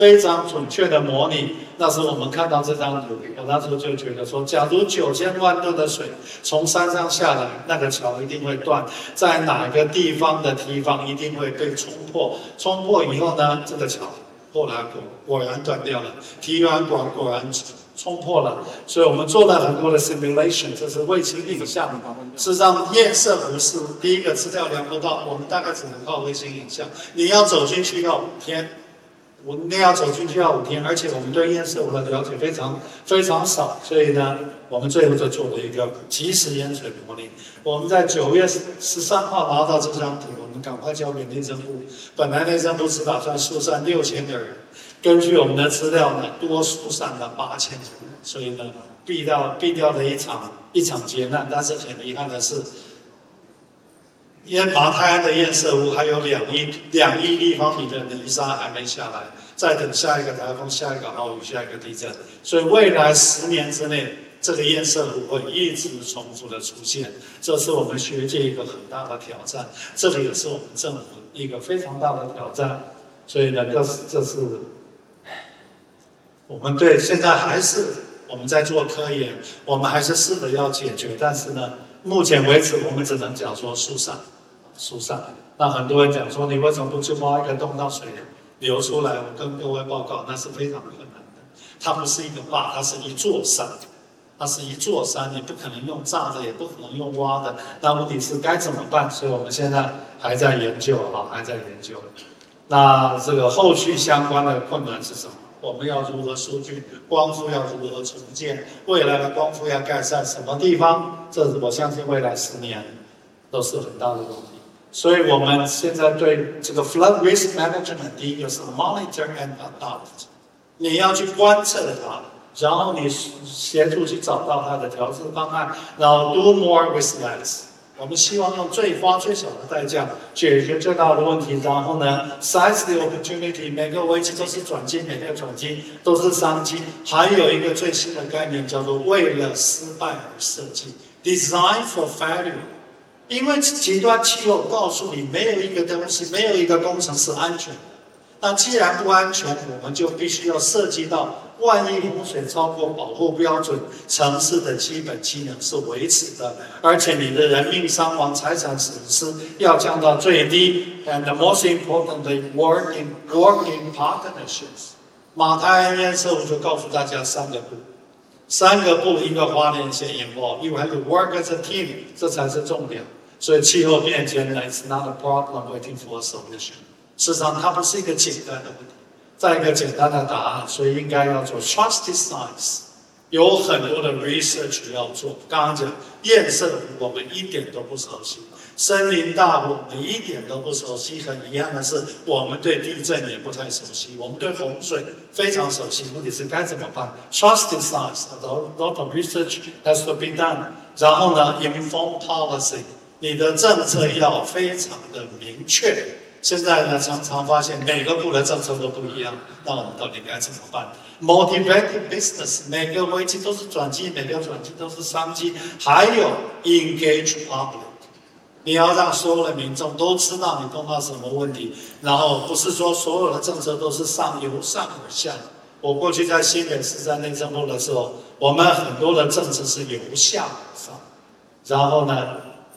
非常准确的模拟。那时候我们看到这张图，我那时候就觉得说，假如9000万吨的水从山上下来，那个桥一定会断，在哪个地方的堤防一定会被冲破，冲破以后呢，这个桥后来果然断掉了，堤防果然冲破了，所以我们做了很多的 simulation， 这是卫星影像。事实上，堰塞湖是第一个资料量不到，我们大概只能靠卫星影像。你要走进去要5天，你要走进去要5天，而且我们对堰塞湖的了解非常少，所以呢，我们最后就做了一个即时淹水模拟。我们在9月13号拿到这张图，我们赶快交给内政部。本来内政部只打算疏散6000个人。根据我们的资料呢，多疏散了8000人，所以呢，避掉了一场劫难。但是很遗憾的是，马泰安的堰塞湖还有2亿立方米的泥沙还没下来，再等下一个台风、下一个豪雨、下一个地震，所以未来10年之内，这个堰塞湖会一直重复的出现，这是我们学界一个很大的挑战，这个也是我们政府一个非常大的挑战。所以呢，这是。我们对现在还是我们在做科研，我们还是试着要解决，但是呢，目前为止我们只能讲说疏散。那很多人讲说，你为什么不去挖一个洞让水流出来？我跟各位报告，那是非常困难的。它不是一个坝，它是一座山，你不可能用炸的，也不可能用挖的。那问题是该怎么办？所以我们现在还在研究。那这个后续相关的困难是什么？我们要如何疏浚？光复要如何重建？未来的光复要盖在什么地方？这我相信未来10年都是很大的问题。所以我们现在对这个 flood risk management， 第一个是 monitor and adopt， 你要去观测它，然后你协助去找到它的调整方案，然后 do more with less。我们希望用花最小的代价解决最大的问题，然后呢 ，size the opportunity， 每个危机都是转机，每个转机都是商机。还有一个最新的概念叫做为了失败而设计 ，design for failure。因为极端气候告诉你，没有一个东西，没有一个工程是安全的。那既然不安全，我们就必须要涉及到，万一洪水超过保护标准，城市的基本机能是维持的，而且你的人命伤亡、财产损失要降到最低。And most importantly, work in partnerships。马泰安堰塞湖就告诉大家3个步，一个花莲县 involve，you have to work as a team， 这才是重点。所以气候变迁呢 ，it's not a problem waiting for a solution。事实上，它不是一个简单的问题，再一个简单的答案，所以应该要做 trusted science， 有很多的 research 要做。刚刚讲堰塞湖，我们一点都不熟悉；森林大湖，我们一点都不熟悉。很遗憾的是，我们对地震也不太熟悉，我们对洪水非常熟悉。问题是该怎么办 ？Trusted science，a lot of research has to be done。然后呢 ，inform policy， 你的政策要非常的明确。现在呢，常常发现每个部的政策都不一样，那我们到底该怎么办 ？Motivated business， 每个危机都是转机，每个转机都是商机。还有 engage public， 你要让所有的民众都知道你碰到什么问题，然后不是说所有的政策都是由上而下。我过去在新北市在内政部的时候，我们很多的政策是由下而上，然后呢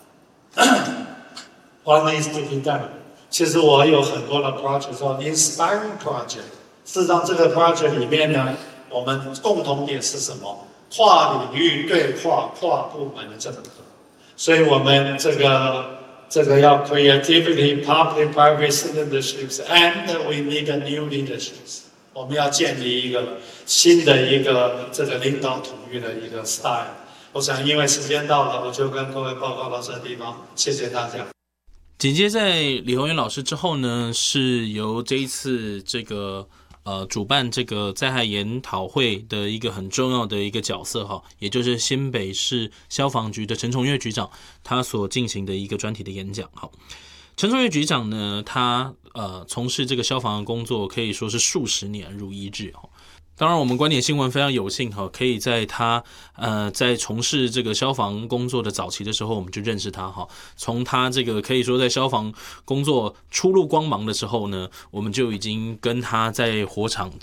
，what needs to be done？其实我有很多的 project 叫 inspiring project， 事实上这个 project 里面呢，我们共同点是什么？跨领域对话、跨部门的整合。所以我们这个要 creativity, public-private partnerships, and we need a new leaderships。我们要建立一个新的这个领导统一的一个 style。我想因为时间到了，我就跟各位报告到这个地方，谢谢大家。 紧接在李宏源老师之后呢，是由这一次这个主办这个灾害研讨会的一个很重要的一个角色哈，也就是新北市消防局的陈崇岳局长，他所进行的一个专题的演讲。好，陈崇岳局长呢，他从事这个消防的工作可以说是数十年如一日。 当然，我们观点新闻非常有幸哈，可以在他在从事这个消防工作的早期的时候，我们就认识他哈。从他这个可以说在消防工作初露光芒的时候呢，我们就已经跟他在火场